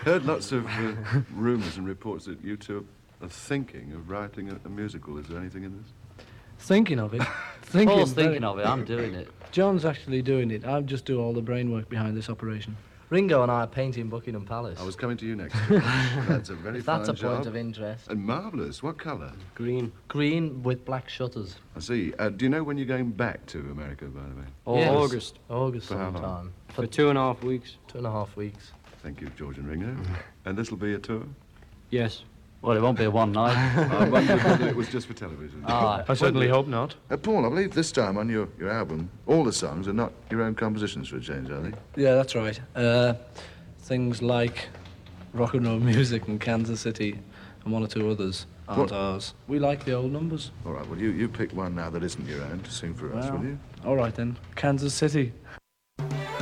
heard lots of rumours and reports that you two are thinking of writing a musical. Is there anything in this? Thinking of it. Paul's thinking of it, I'm doing it. John's actually doing it. I'll just do all the brainwork behind this operation. Ringo and I are painting Buckingham Palace. I was coming to you next. That's a very If fine that's a job. point of interest. And marvellous. What colour? Green. Green with black shutters. I see. Do you know when you're going back to America, by the way? Oh, Yes. August. August For how long? sometime. For 2.5 weeks. 2.5 weeks. Thank you, George and Ringo. And this will be a tour? Yes. Well, it won't be a one night. I wondered whether it was just for television. I certainly hope not. Paul, I believe this time on your album, all the songs are not your own compositions for a change, are they? Yeah, that's right. Things like Rock and Roll Music in Kansas City and one or two others aren't ours. We like the old numbers. All right, well, you pick one now that isn't your own to sing for us, will you? All right then. Kansas City.